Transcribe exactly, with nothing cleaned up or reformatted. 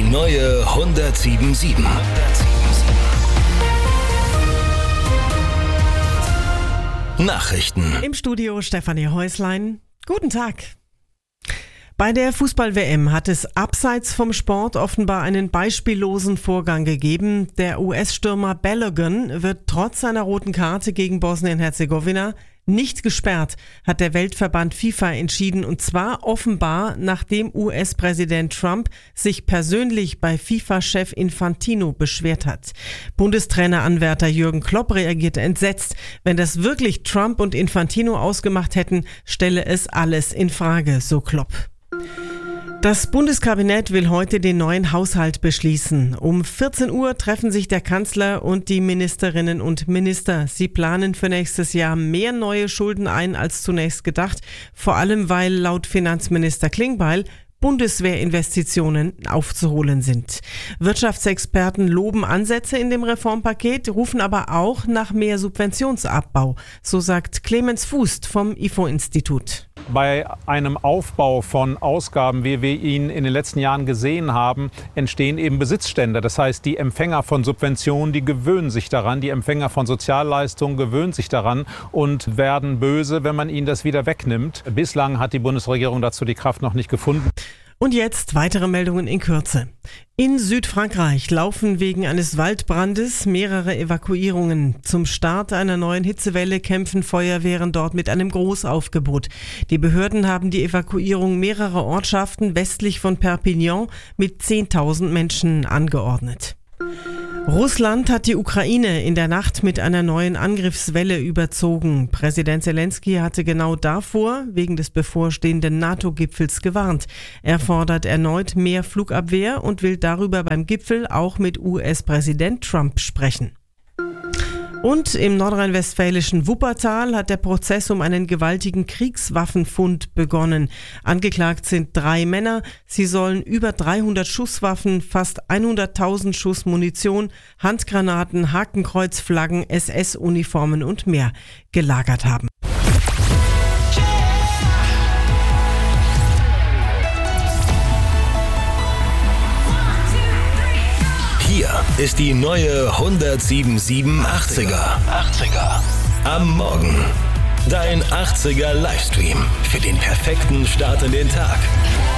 neue hundertsieben Komma sieben. Nachrichten. Im Studio Stefanie Häuslein. Guten Tag. Bei der Fußball-W M hat es abseits vom Sport offenbar einen beispiellosen Vorgang gegeben. Der U S-Stürmer Balogun wird trotz seiner roten Karte gegen Bosnien-Herzegowina nicht gesperrt, hat der Weltverband FIFA entschieden, und zwar offenbar, nachdem U S-Präsident Trump sich persönlich bei FIFA-Chef Infantino beschwert hat. Bundestraineranwärter Jürgen Klopp reagierte entsetzt. Wenn das wirklich Trump und Infantino ausgemacht hätten, stelle es alles in Frage, so Klopp. Das Bundeskabinett will heute den neuen Haushalt beschließen. Um vierzehn Uhr treffen sich der Kanzler und die Ministerinnen und Minister. Sie planen für nächstes Jahr mehr neue Schulden ein als zunächst gedacht, vor allem weil laut Finanzminister Klingbeil Bundeswehrinvestitionen aufzuholen sind. Wirtschaftsexperten loben Ansätze in dem Reformpaket, rufen aber auch nach mehr Subventionsabbau. So sagt Clemens Fußt vom I F O-Institut. Bei einem Aufbau von Ausgaben, wie wir ihn in den letzten Jahren gesehen haben, entstehen eben Besitzstände. Das heißt, die Empfänger von Subventionen, die gewöhnen sich daran, die Empfänger von Sozialleistungen gewöhnen sich daran und werden böse, wenn man ihnen das wieder wegnimmt. Bislang hat die Bundesregierung dazu die Kraft noch nicht gefunden. Und jetzt weitere Meldungen in Kürze. In Südfrankreich laufen wegen eines Waldbrandes mehrere Evakuierungen. Zum Start einer neuen Hitzewelle kämpfen Feuerwehren dort mit einem Großaufgebot. Die Behörden haben die Evakuierung mehrerer Ortschaften westlich von Perpignan mit zehntausend Menschen angeordnet. Russland hat die Ukraine in der Nacht mit einer neuen Angriffswelle überzogen. Präsident Zelensky hatte genau davor, wegen des bevorstehenden NATO-Gipfels, gewarnt. Er fordert erneut mehr Flugabwehr und will darüber beim Gipfel auch mit U S-Präsident Trump sprechen. Und im nordrhein-westfälischen Wuppertal hat der Prozess um einen gewaltigen Kriegswaffenfund begonnen. Angeklagt sind drei Männer. Sie sollen über dreihundert Schusswaffen, fast hunderttausend Schuss Munition, Handgranaten, Hakenkreuzflaggen, S S-Uniformen und mehr gelagert haben. Hier ist die neue hundertsieben Komma sieben achtziger. Am Morgen. Dein achtziger Livestream für den perfekten Start in den Tag.